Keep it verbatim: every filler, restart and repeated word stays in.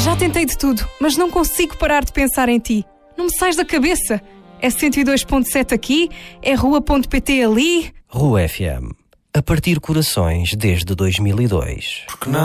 Já tentei de tudo, mas não consigo parar de pensar em ti. Não me sais da cabeça. É cento e dois ponto sete aqui, é rua ponto pt ali. Rua F M. A partir corações desde dois mil e dois.